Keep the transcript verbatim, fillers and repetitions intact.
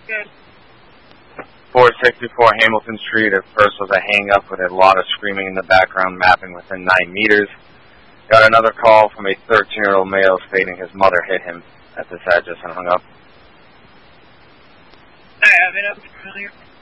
Good. four sixty-four Hamilton Street. At first was a hang-up with a lot of screaming in the background, mapping within nine meters. Got another call from a thirteen-year-old male stating his mother hit him at this address and hung up. I have it up familiar.